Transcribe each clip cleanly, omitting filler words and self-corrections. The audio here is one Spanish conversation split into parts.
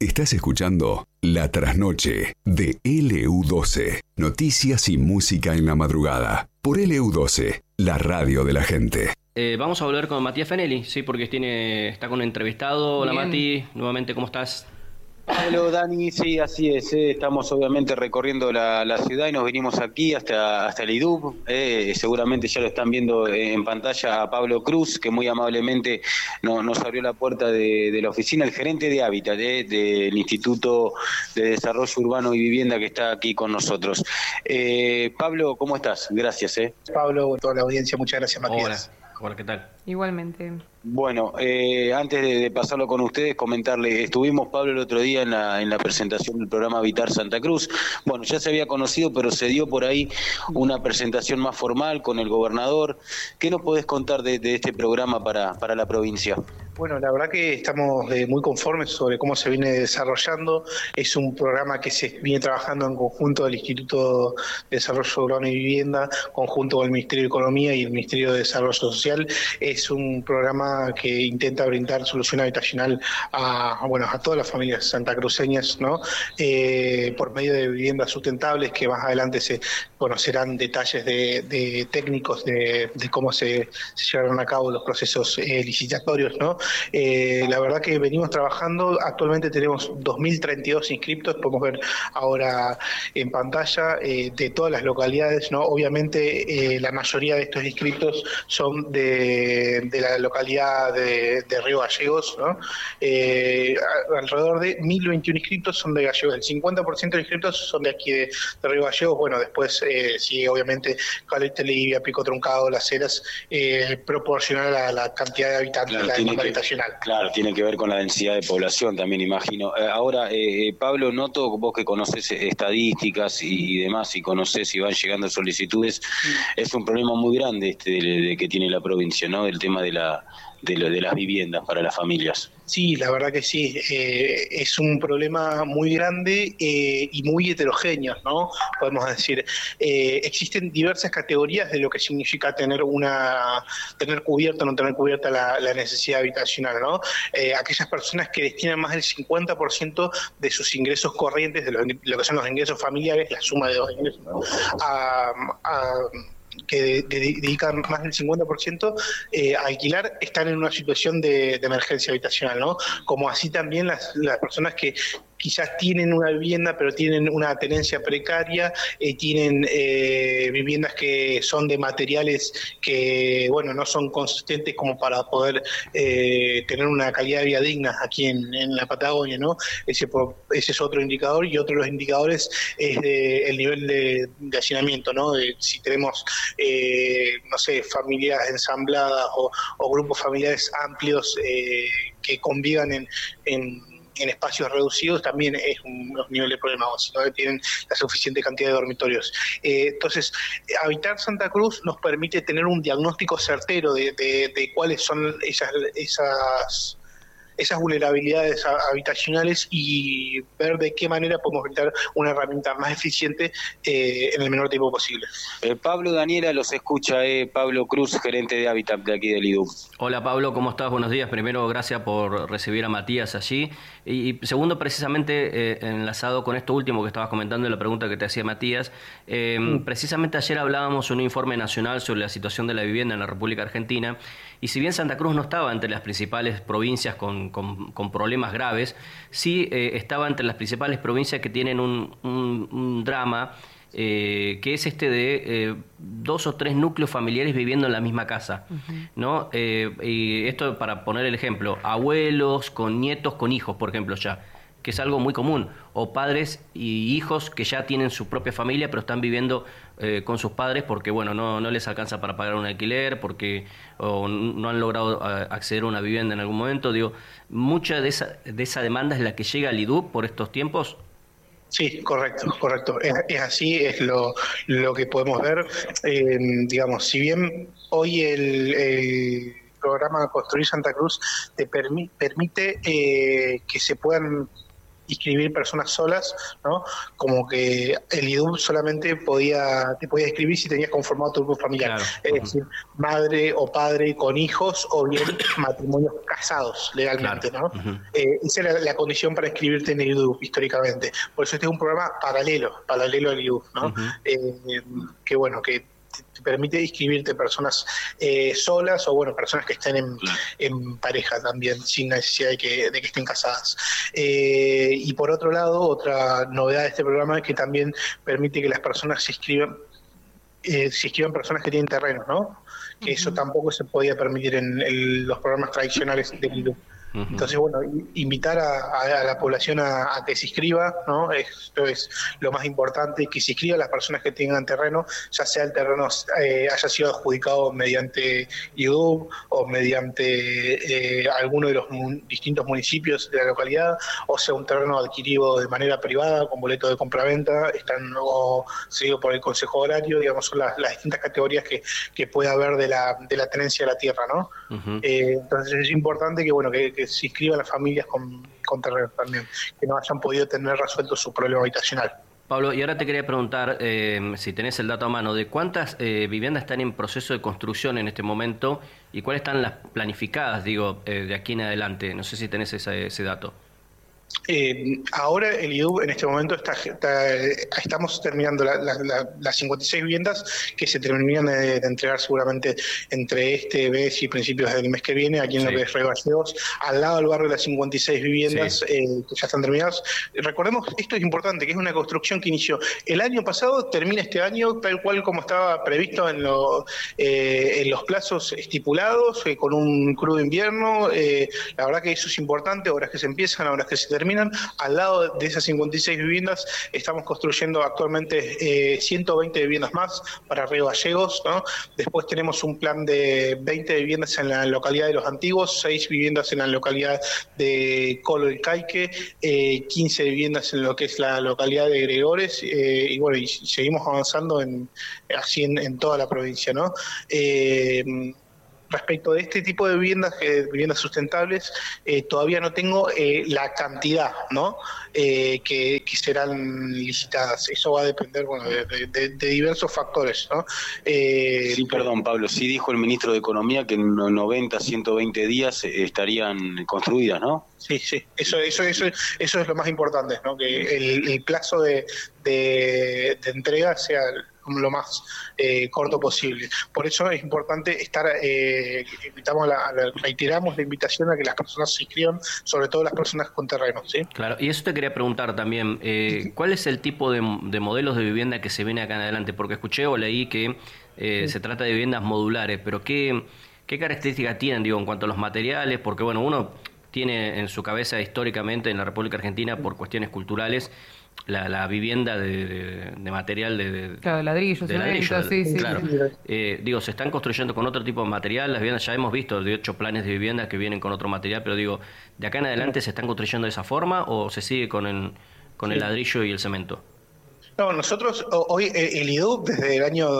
Estás escuchando La Trasnoche de LU12. Noticias y música en la madrugada. Por LU12, la radio de la gente. Vamos a volver con Matías Fenelli, sí, porque está con un entrevistado. Hola Mati, nuevamente, ¿cómo estás? Hola Dani, sí, así es, estamos obviamente recorriendo la ciudad y nos vinimos aquí hasta el IDUB. Seguramente ya lo están viendo en pantalla a Pablo Cruz, que muy amablemente nos abrió la puerta de la oficina, el gerente de Hábitat del Instituto de Desarrollo Urbano y Vivienda, que está aquí con nosotros. Pablo, ¿cómo estás? Gracias. Pablo, toda la audiencia, muchas gracias, Matías. Hola, ¿qué tal? Igualmente. Bueno, antes de pasarlo con ustedes, comentarle, estuvimos, Pablo, el otro día en la presentación del programa Habitar Santa Cruz. Bueno, ya se había conocido, pero se dio por ahí una presentación más formal con el gobernador. ¿Qué nos podés contar de este programa para la provincia? Bueno, la verdad que estamos muy conformes sobre cómo se viene desarrollando. Es un programa que se viene trabajando en conjunto del Instituto de Desarrollo Urbano y Vivienda, conjunto con el Ministerio de Economía y el Ministerio de Desarrollo Social. Es un programa que intenta brindar solución habitacional a todas las familias santacruceñas, ¿no? Por medio de viviendas sustentables, que más adelante se conocerán detalles de técnicos de cómo se llevaron a cabo los procesos licitatorios, ¿no? La verdad que venimos trabajando, actualmente tenemos 2.032 inscriptos, podemos ver ahora en pantalla, de todas las localidades, ¿no? Obviamente la mayoría de estos inscriptos son de la localidad de Río Gallegos, ¿no? Alrededor de 1.021 inscriptos son de Gallegos, el 50% de inscriptos son de aquí de Río Gallegos. Bueno, después sigue obviamente Caleta, Livia, Pico Truncado, Las Heras, proporcional a la cantidad de habitantes, claro, la demanda habitacional. Claro, tiene que ver con la densidad de población también, imagino. Ahora, Pablo, noto vos que conocés estadísticas y demás, y conocés y van llegando solicitudes, es un problema muy grande de que tiene la provincia, ¿no? El tema de las viviendas para las familias. Sí, la verdad que sí, es un problema muy grande y muy heterogéneo, ¿no? Podemos decir, existen diversas categorías de lo que significa tener cubierta o no tener cubierta la necesidad habitacional, ¿no? Aquellas personas que destinan más del 50% de sus ingresos corrientes, de lo que son los ingresos familiares, la suma de dos ingresos, ¿no? Que dedican más del 50% a alquilar, están en una situación de emergencia habitacional, ¿no? Como así también las personas que quizás tienen una vivienda, pero tienen una tenencia precaria, tienen viviendas que son de materiales que, no son consistentes como para poder tener una calidad de vida digna aquí en la Patagonia, ¿no? Ese es otro indicador, y otro de los indicadores es el nivel de hacinamiento, ¿no? Si tenemos, familias ensambladas o grupos familiares amplios que convivan en espacios reducidos, también es un nivel de problema, si no tienen la suficiente cantidad de dormitorios. Entonces, Habitar Santa Cruz nos permite tener un diagnóstico certero de cuáles son esas vulnerabilidades habitacionales y ver de qué manera podemos brindar una herramienta más eficiente en el menor tiempo posible. Pablo, Daniela los escucha, Pablo Cruz, gerente de Hábitat de aquí del IDU. Hola Pablo, ¿cómo estás? Buenos días. Primero, gracias por recibir a Matías allí. Y segundo, precisamente enlazado con esto último que estabas comentando, la pregunta que te hacía Matías, precisamente ayer hablábamos de un informe nacional sobre la situación de la vivienda en la República Argentina, y si bien Santa Cruz no estaba entre las principales provincias con problemas graves, sí estaba entre las principales provincias que tienen un drama, que es de 2 o 3 núcleos familiares viviendo en la misma casa, ¿no? Y esto para poner el ejemplo, abuelos con nietos con hijos, por ejemplo, ya, que es algo muy común, o padres y hijos que ya tienen su propia familia pero están viviendo con sus padres porque no les alcanza para pagar un alquiler, porque no han logrado acceder a una vivienda en algún momento. Mucha de esa demanda es la que llega al IDUB por estos tiempos. Sí, correcto. Es así, es lo que podemos ver. Si bien hoy el programa Construir Santa Cruz te permite que se puedan inscribir personas solas, ¿no? Como que el IDUB solamente te podía inscribir si tenías conformado tu grupo familiar. Claro. Es decir, madre o padre con hijos o bien matrimonios casados legalmente, Claro. ¿no? Esa era la condición para inscribirte en el IDUB históricamente. Por eso este es un programa paralelo al IDUB, ¿no? Que bueno, que te permite inscribirte personas solas o bueno, personas que estén en pareja también, sin necesidad de que estén casadas. Y por otro lado, otra novedad de este programa es que también permite que las personas se inscriban personas que tienen terrenos, ¿no? Que eso tampoco se podía permitir en los programas tradicionales del IDUB. Entonces, bueno, invitar a la población a que se inscriba, ¿no? Esto es lo más importante, que se inscriban las personas que tengan terreno, ya sea el terreno haya sido adjudicado mediante IDUB o mediante alguno de los distintos municipios de la localidad, o sea un terreno adquirido de manera privada, con boleto de compraventa, o seguido por el Consejo Horario, digamos, son las distintas categorías que puede haber de la tenencia de la tierra, ¿no? Entonces es importante que, bueno, que se inscriban las familias con terreno también, que no hayan podido tener resuelto su problema habitacional. Pablo, y ahora te quería preguntar, si tenés el dato a mano, de cuántas viviendas están en proceso de construcción en este momento y cuáles están las planificadas, digo, de aquí en adelante. No sé si tenés ese dato. Ahora el IDUB en este momento estamos terminando las 56 viviendas que se terminan de entregar seguramente entre este mes y principios del mes que viene aquí en lo que es Río Gallegos, al lado del barrio de las 56 viviendas que ya están terminadas. Recordemos, esto es importante, que es una construcción que inició el año pasado, termina este año tal cual como estaba previsto en los plazos estipulados, con un crudo invierno. La verdad que eso es importante, obras que se empiezan, obras que se terminan. Al lado de esas 56 viviendas estamos construyendo actualmente 120 viviendas más para Río Gallegos, ¿no? Después tenemos un plan de 20 viviendas en la localidad de Los Antiguos, 6 viviendas en la localidad de Colo del Caique, 15 viviendas en lo que es la localidad de Gregores, y bueno, y seguimos avanzando así en toda la provincia, ¿no? Respecto de este tipo de viviendas sustentables, todavía no tengo la cantidad, ¿no? Que serán licitadas. Eso va a depender, bueno, de diversos factores, ¿no? Sí, perdón, Pablo, sí dijo el ministro de Economía que en 90, 120 días estarían construidas, ¿no? Sí, eso es lo más importante, ¿no? Que el plazo de entrega sea lo más corto posible. Por eso es importante reiteramos la invitación a que las personas se inscriban, sobre todo las personas con terreno, ¿sí? Claro, y eso te quería preguntar también, ¿cuál es el tipo de modelos de vivienda que se viene acá en adelante? Porque escuché o leí que se trata de viviendas modulares, pero ¿qué características tienen, digo, en cuanto a los materiales? Porque, bueno, uno tiene en su cabeza históricamente en la República Argentina, por cuestiones culturales, la vivienda de material claro, ladrillo, cemento, sí. Claro. Digo, se están construyendo con otro tipo de material, las viviendas ya hemos visto de 8 planes de vivienda que vienen con otro material, pero digo, ¿de acá en adelante se están construyendo de esa forma o se sigue con el ladrillo y el cemento? No, nosotros hoy el IDUB desde el año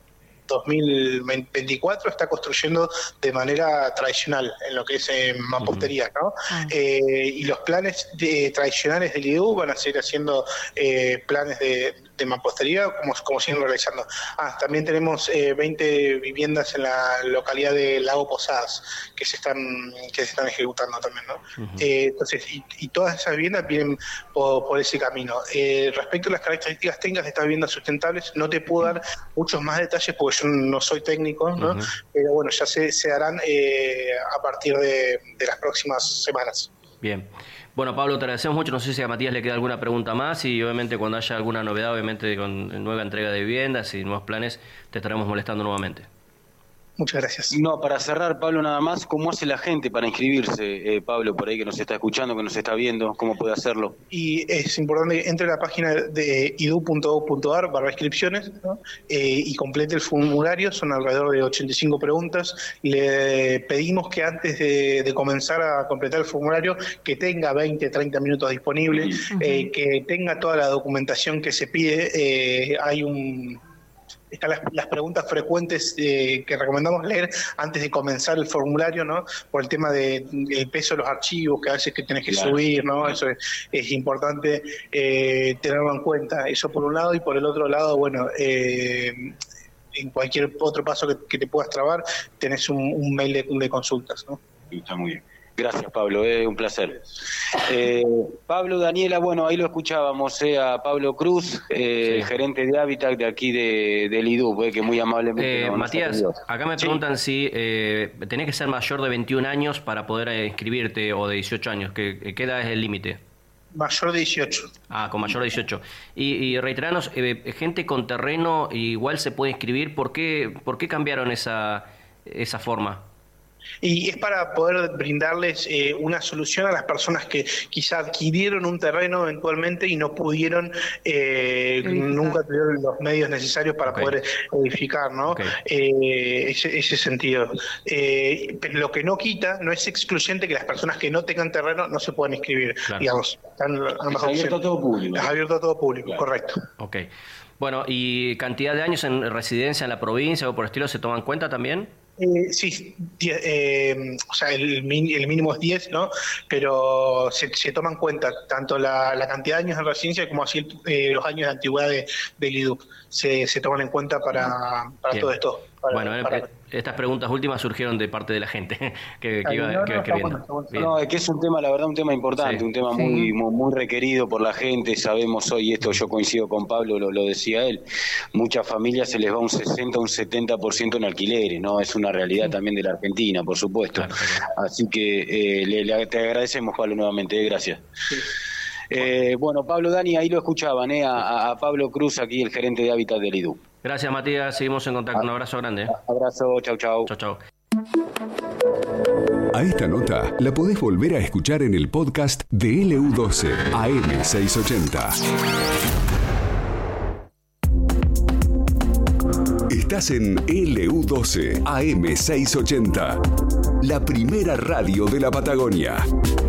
2024 está construyendo de manera tradicional en lo que es mampostería, ¿no? Y los planes tradicionales del IDU van a seguir haciendo planes de mampostería como siguen realizando. También tenemos 20 viviendas en la localidad de Lago Posadas que se están ejecutando también, ¿no? Entonces, y todas esas viviendas vienen por ese camino. Respecto a las características técnicas de estas viviendas sustentables, no te puedo dar muchos más detalles porque yo no soy técnico, ¿no? Pero bueno, ya se harán a partir de las próximas semanas. Bien. Bueno, Pablo, te agradecemos mucho. No sé si a Matías le queda alguna pregunta más y obviamente cuando haya alguna novedad, obviamente con nueva entrega de viviendas y nuevos planes, te estaremos molestando nuevamente. Muchas gracias. No, para cerrar, Pablo, nada más, ¿cómo hae la gente para inscribirse? Pablo, por ahí que nos está escuchando, que nos está viendo, ¿cómo puede hacerlo? Y es importante que entre a la página de idu.gov.ar/inscripciones, ¿no? Y complete el formulario, son alrededor de 85 preguntas. Le pedimos que antes de comenzar a completar el formulario, que tenga 20, 30 minutos disponibles, que tenga toda la documentación que se pide. Hay están las preguntas frecuentes que recomendamos leer antes de comenzar el formulario, ¿no? Por el tema del peso de los archivos, que a veces que tenés que subir, ¿no? Eso es importante tenerlo en cuenta. Eso por un lado, y por el otro lado, bueno, en cualquier otro paso que te puedas trabar, tenés un mail de consultas, ¿no? Está muy bien. Gracias, Pablo, un placer. Pablo, Daniela, bueno, ahí lo escuchábamos, a Pablo Cruz, gerente de Hábitat de aquí del IDUB, que muy amablemente Matías, acá me preguntan si tenés que ser mayor de 21 años para poder inscribirte, o de 18 años. ¿Qué edad es el límite? Mayor de 18. Ah, con mayor de 18. Y reiteranos, gente con terreno igual se puede inscribir. ¿Por qué cambiaron esa forma? Y es para poder brindarles una solución a las personas que quizá adquirieron un terreno eventualmente y no pudieron, nunca tuvieron los medios necesarios para poder edificar, ¿no? Ese sentido. Pero lo que no quita, no es excluyente que las personas que no tengan terreno no se puedan inscribir, digamos. Es abierto a todo público. Es abierto a todo público, correcto. Ok. Bueno, ¿y cantidad de años en residencia en la provincia o por el estilo se toman en cuenta también? Sí, o sea, el mínimo es 10, ¿no? Pero se toma en cuenta tanto la cantidad de años en residencia como así los años de antigüedad del IDUB. Se toman en cuenta para todo esto. Estas preguntas últimas surgieron de parte de la gente que iba escribiendo. No, es que es un tema, la verdad, un tema importante, un tema muy requerido por la gente. Sabemos hoy, esto yo coincido con Pablo, lo decía él, muchas familias se les va un 60, un 70% en alquileres, ¿no? Es una realidad también de la Argentina, por supuesto. Claro. Así que te agradecemos, Pablo, nuevamente, gracias. Bueno, Pablo, Dani, ahí lo escuchaban, a Pablo Cruz, aquí el gerente de Hábitat del IDUB. Gracias, Matías. Seguimos en contacto. Un abrazo grande. Abrazo. Chau, chau. Chau, chau. A esta nota la podés volver a escuchar en el podcast de LU12 AM680. Estás en LU12 AM680, la primera radio de la Patagonia.